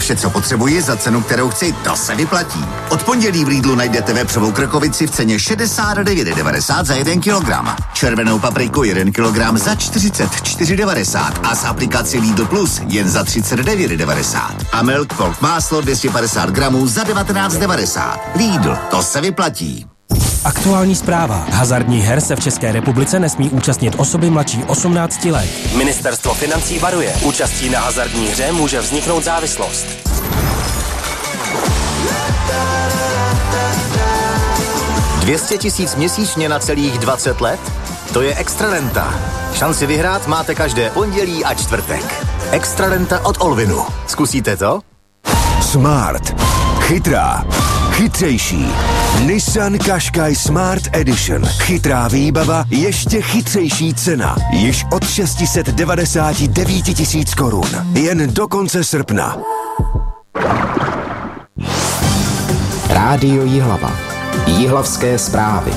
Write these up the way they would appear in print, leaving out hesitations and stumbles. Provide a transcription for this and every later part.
Vše, co potřebuji za cenu, kterou chci, to se vyplatí. Od pondělí v Lidlu najdete vepřovou krkovici v ceně 69,90 za 1 kilogram. Červenou papriku 1 kilogram za 44,90 a z aplikaci Lidl Plus jen za 39,90. A Milk Pork máslo 250 gramů za 19,90. Lidl, to se vyplatí. Aktuální zpráva. Hazardních her se v České republice nesmí účastnit osoby mladší 18 let. Ministerstvo financí varuje. Účastí na hazardní hře může vzniknout závislost. $200 000 měsíčně na celých 20 let? To je Extrarenta. Šanci vyhrát máte každé pondělí a čtvrtek. Extrarenta od Olvinu. Zkusíte to? Smart. Chytrá. Chytřejší. Nissan Qashqai Smart Edition. Chytrá výbava, ještě chytřejší cena. Již od 699 000 korun. Jen do konce srpna. Rádio Jihlava. Jihlavské zprávy.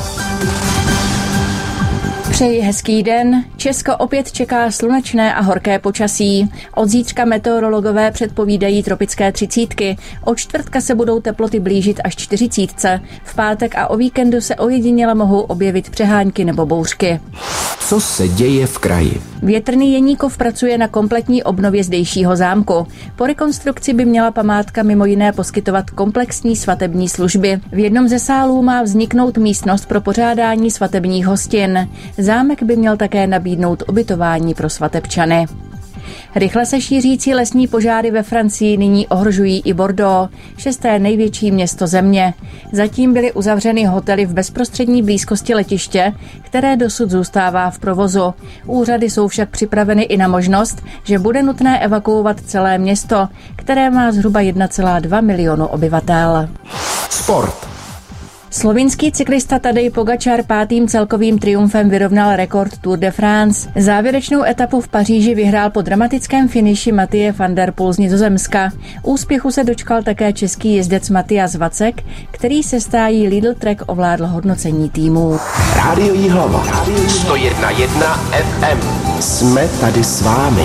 Přeji hezký den. Česko opět čeká slunečné a horké počasí. Od zítřka meteorologové předpovídají tropické 30. Od čtvrtka se budou teploty blížit až 40. V pátek a o víkendu se ojediněle mohou objevit přehánky nebo bouřky. Co se děje v kraji? Větrný Jeníkov pracuje na kompletní obnově zdejšího zámku. Po rekonstrukci by měla památka mimo jiné poskytovat komplexní svatební služby. V jednom ze sálů má vzniknout místnost pro pořádání svatebních hostin. Zámek by měl také nabídnout ubytování pro svatebčany. Rychle se šířící lesní požáry ve Francii nyní ohrožují i Bordeaux, 6. největší město země. Zatím byly uzavřeny hotely v bezprostřední blízkosti letiště, které dosud zůstává v provozu. Úřady jsou však připraveny i na možnost, že bude nutné evakuovat celé město, které má zhruba 1,2 milionu obyvatel. Sport. Slovinský cyklista Tadej Pogačar 5. celkovým triumfem vyrovnal rekord Tour de France. Závěrečnou etapu v Paříži vyhrál po dramatickém finiši Mathieu van der Poel z Nizozemska. Úspěchu se dočkal také český jezdec Matyáš Vacek, který se stájí Lidl Trek ovládl hodnocení týmů. Rádio Jihlava. 101,1 FM. Jsme tady s vámi.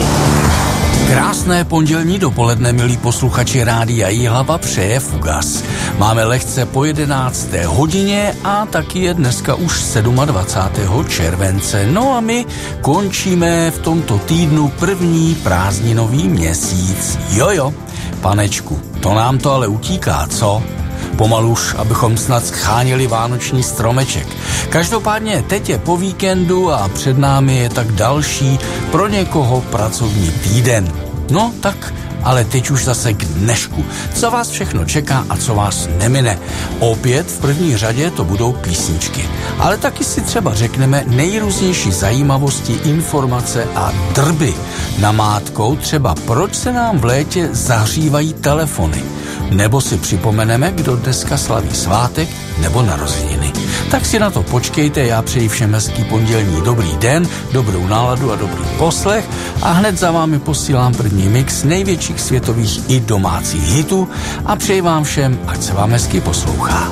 Krásné pondělní dopoledne, milí posluchači Rádia Jihlava, přeje Fugas. Máme lehce po 11. hodině a taky je dneska už 27. července. No a my končíme v tomto týdnu první prázdninový měsíc. Jojo, panečku, to nám to ale utíká, co? Pomaluž, abychom snad schánili vánoční stromeček. Každopádně teď je po víkendu a před námi je tak další, pro někoho pracovní týden. No tak, ale teď už zase k dnešku. Co vás všechno čeká a co vás nemine. Opět v první řadě to budou písničky. Ale taky si třeba řekneme nejrůznější zajímavosti, informace a drby. Namátkou třeba proč se nám v létě zahřívají telefony. Nebo si připomeneme, kdo dneska slaví svátek nebo narozeniny. Tak si na to počkejte, já přeji všem hezký pondělní dobrý den, dobrou náladu a dobrý poslech a hned za vámi posílám první mix největších světových i domácích hitů a přeji vám všem, ať se vám hezky poslouchá.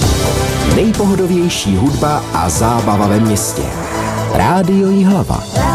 Nejpohodovější hudba a zábava ve městě. Rádio Jihlava.